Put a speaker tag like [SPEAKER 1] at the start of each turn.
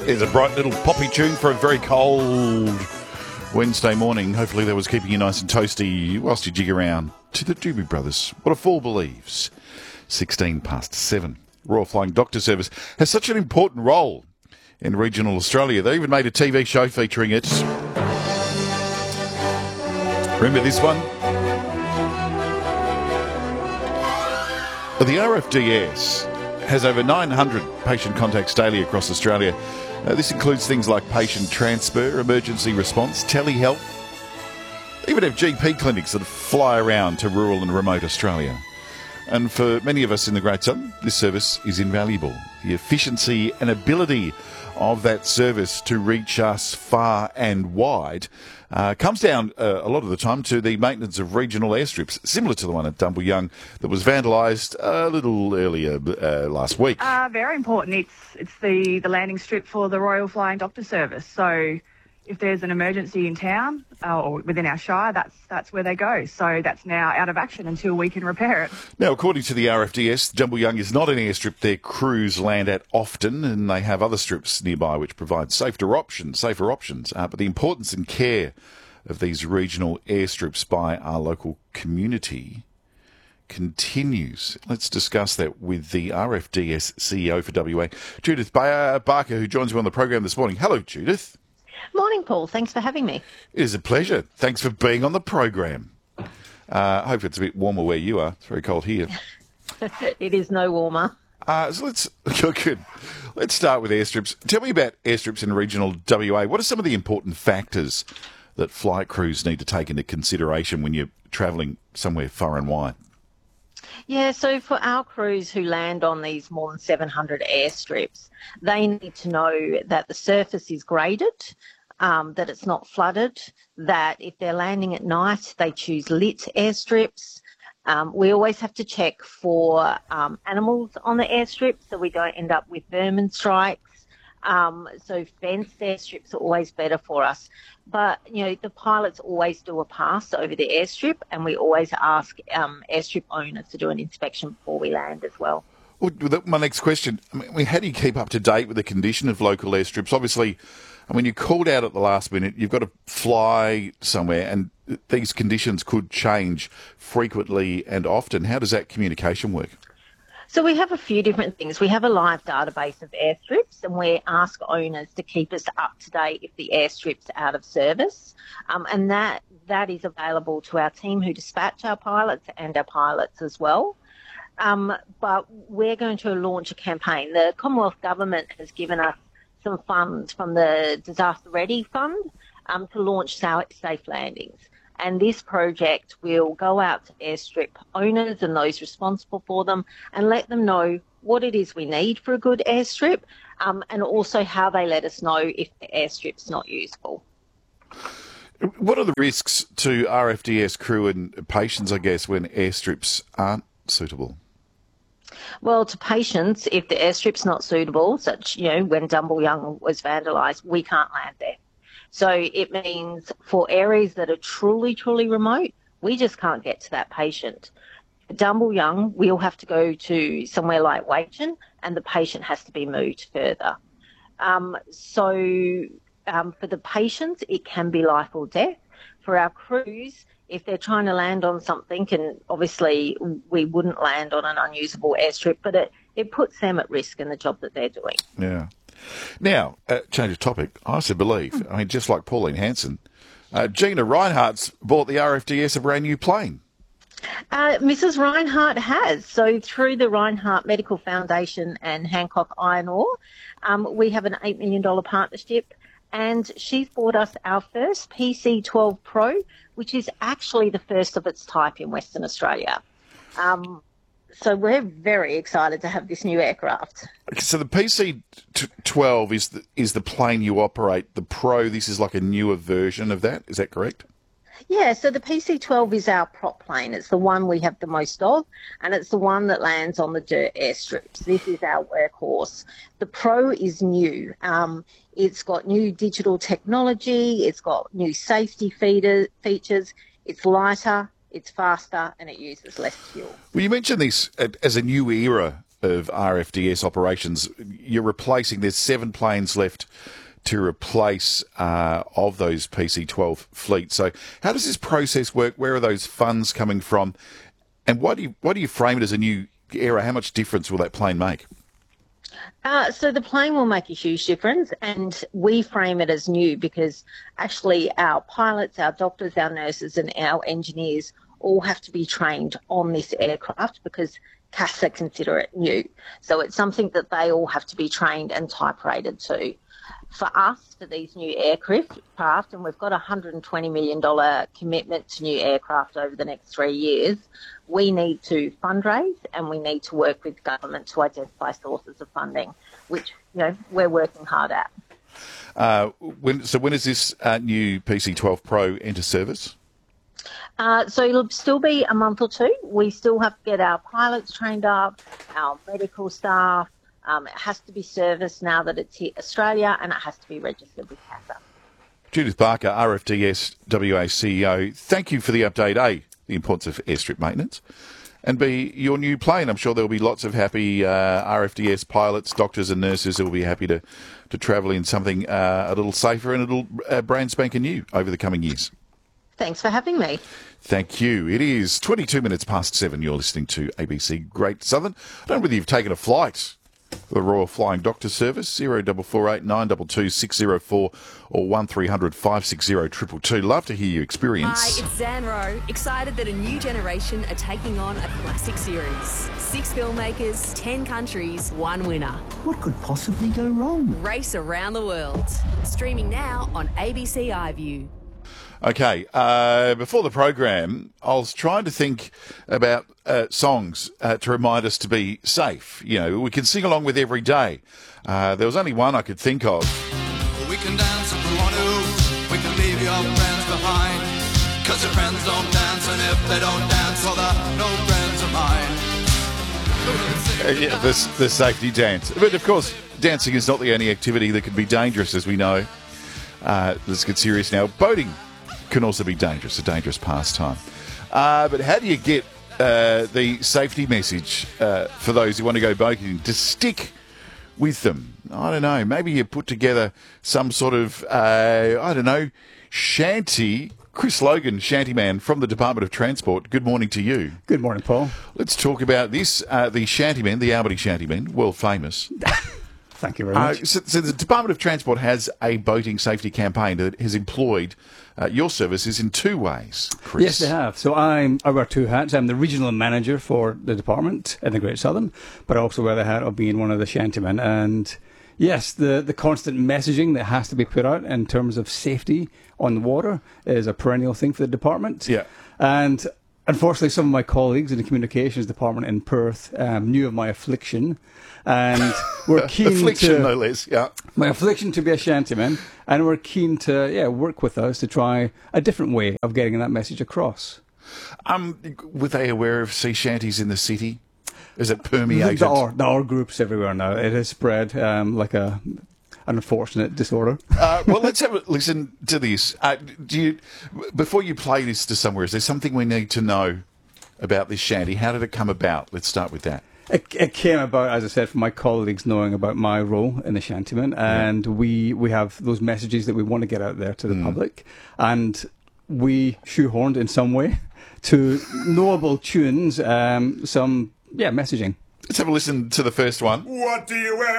[SPEAKER 1] There's a bright little poppy tune for a very cold Wednesday morning. Hopefully that was keeping you nice and toasty whilst you jig around to the Doobie Brothers. What a fool believes. 7:16. Royal Flying Doctor Service has such an important role in regional Australia. They even made a TV show featuring it. Remember this one? The RFDS has over 900 patient contacts daily across Australia. This includes things like patient transfer, emergency response, telehealth. They even have GP clinics that fly around to rural and remote Australia. And for many of us in the Great Southern, this service is invaluable. The efficiency and ability of that service to reach us far and wide comes down a lot of the time to the maintenance of regional airstrips, similar to the one at Dumbleyung that was vandalised a little earlier last week.
[SPEAKER 2] Very important. It's the landing strip for the Royal Flying Doctor Service. So if there's an emergency in town or within our shire, that's where they go. So that's now out of action until we can repair it.
[SPEAKER 1] Now, according to the RFDS, Dumbleyung is not an airstrip their crews land at often, and they have other strips nearby which provide safer options. But the importance and care of these regional airstrips by our local community continues. Let's discuss that with the RFDS CEO for WA, Judith Barker, who joins me on the program this morning. Hello, Judith.
[SPEAKER 3] Morning, Paul. Thanks for having me.
[SPEAKER 1] It is a pleasure. Thanks for being on the program. I hope it's a bit warmer where you are. It's very cold here.
[SPEAKER 3] It is no warmer.
[SPEAKER 1] So let's start with airstrips. Tell me about airstrips in regional WA. What are some of the important factors that flight crews need to take into consideration when you're travelling somewhere far and wide?
[SPEAKER 3] Yeah, so for our crews who land on these more than 700 airstrips, they need to know that the surface is graded, that it's not flooded, that if they're landing at night, they choose lit airstrips. We always have to check for animals on the airstrip so we don't end up with vermin strikes. So fenced airstrips are always better for us. But, the pilots always do a pass over the airstrip, and we always ask airstrip owners to do an inspection before we land as well.
[SPEAKER 1] Well, my next question, how do you keep up to date with the condition of local airstrips? Obviously, you're called out at the last minute, you've got to fly somewhere, and these conditions could change frequently and often. How does that communication work?
[SPEAKER 3] So we have a few different things. We have a live database of airstrips, and we ask owners to keep us up to date if the airstrip's out of service. And that is available to our team who dispatch our pilots and our pilots as well. But we're going to launch a campaign. The Commonwealth Government has given us some funds from the Disaster Ready Fund to launch safe landings. And this project will go out to airstrip owners and those responsible for them and let them know what it is we need for a good airstrip, and also how they let us know if the airstrip's not useful.
[SPEAKER 1] What are the risks to RFDS crew and patients, I guess, when airstrips aren't suitable?
[SPEAKER 3] Well, to patients, if the airstrip's not suitable, such, when Dumbleyung was vandalised, we can't land there. So it means for areas that are truly, truly remote, we just can't get to that patient. For Dumbleyung, we'll have to go to somewhere like Wagin, and the patient has to be moved further. For the patients, it can be life or death. For our crews, if they're trying to land on something, and obviously we wouldn't land on an unusable airstrip, but it puts them at risk in the job that they're doing.
[SPEAKER 1] Yeah. Now, change of topic, I also believe, just like Pauline Hanson, Gina Reinhardt's bought the RFDS a brand new plane.
[SPEAKER 3] Mrs. Reinhardt has. So through the Reinhardt Medical Foundation and Hancock Iron Ore, we have an $8 million partnership, and she's bought us our first PC-12 Pro, which is actually the first of its type in Western Australia. So we're very excited to have this new aircraft.
[SPEAKER 1] So the PC-12 is the plane you operate. The Pro, this is like a newer version of that. Is that correct?
[SPEAKER 3] Yeah, so the PC-12 is our prop plane. It's the one we have the most of, and it's the one that lands on the dirt airstrips. This is our workhorse. The Pro is new. It's got new digital technology. It's got new safety features. It's lighter. It's faster, and it uses less fuel.
[SPEAKER 1] Well, you mentioned this as a new era of RFDS operations. You're replacing, there's 7 planes left to replace of those PC-12 fleet. So how does this process work? Where are those funds coming from? And why do you frame it as a new era? How much difference will that plane make?
[SPEAKER 3] So the plane will make a huge difference, and we frame it as new because actually our pilots, our doctors, our nurses and our engineers all have to be trained on this aircraft because CASA consider it new. So it's something that they all have to be trained and type rated to. For us, for these new aircraft, and we've got a $120 million commitment to new aircraft over the next 3 years, we need to fundraise and we need to work with government to identify sources of funding, which we're working hard at.
[SPEAKER 1] When is this new PC-12 Pro enter service?
[SPEAKER 3] So it'll still be a month or two. We still have to get our pilots trained up, our medical staff. It has to be serviced now that it's hit Australia, and it has to be registered with CASA.
[SPEAKER 1] Judith Barker, RFDS WA CEO, thank you for the update. A, the importance of airstrip maintenance, and B, your new plane. I'm sure there'll be lots of happy RFDS pilots, doctors and nurses who will be happy to travel in something a little safer and a little brand spanking new over the coming years.
[SPEAKER 3] Thanks for having me.
[SPEAKER 1] Thank you. It is 22 minutes past 7. You're listening to ABC Great Southern. I don't know whether you've taken a flight. The Royal Flying Doctor Service, 0448 922 604 or 1300 560 222. Love to hear your experience.
[SPEAKER 4] Hi, it's Zan Rowe. Excited that a new generation are taking on a classic series. 6 filmmakers, 10 countries, 1 winner.
[SPEAKER 5] What could possibly go wrong?
[SPEAKER 4] Race around the world. Streaming now on ABC iView.
[SPEAKER 1] Okay, before the program, I was trying to think about songs to remind us to be safe. We can sing along with every day. There was only one I could think of.
[SPEAKER 6] We can dance if we want to. We can leave your friends behind. 'Cause your friends don't dance, and if they don't dance, well, they're no friends of mine.
[SPEAKER 1] The safety dance. But of course, dancing is not the only activity that can be dangerous, as we know. Let's get serious now. Boating can also be dangerous, a dangerous pastime. But how do you get the safety message for those who want to go boating to stick with them? I don't know. Maybe you put together some sort of, shanty. Chris Logan, Shantyman from the Department of Transport, good morning to you.
[SPEAKER 7] Good morning, Paul.
[SPEAKER 1] Let's talk about this. The Shantymen, the Albany Shantymen, world famous.
[SPEAKER 7] Thank you very much.
[SPEAKER 1] So the Department of Transport has a boating safety campaign that has employed your services in 2 ways, Chris.
[SPEAKER 7] Yes, they have. So I wear 2 hats. I'm the regional manager for the department in the Great Southern, but I also wear the hat of being one of the shantymen. And yes, the constant messaging that has to be put out in terms of safety on the water is a perennial thing for the department.
[SPEAKER 1] Yeah.
[SPEAKER 7] And unfortunately, some of my colleagues in the communications department in Perth knew of my affliction, and were keen
[SPEAKER 1] affliction, no less. Yeah,
[SPEAKER 7] my affliction to be a shantyman, and were keen to work with us to try a different way of getting that message across.
[SPEAKER 1] Were they aware of sea shanties in the city? Is it permeated?
[SPEAKER 7] There are groups everywhere now. It has spread like an unfortunate disorder.
[SPEAKER 1] Well, let's have a listen to this. Before you play this to somewhere, is there something we need to know about this shanty? How did it come about? Let's start with that.
[SPEAKER 7] It came about, as I said, from my colleagues knowing about my role in the Shantyman, and we have those messages that we want to get out there to the public, and we shoehorned in some way to knowable tunes some messaging.
[SPEAKER 1] Let's have a listen to the first one.
[SPEAKER 6] What do you wear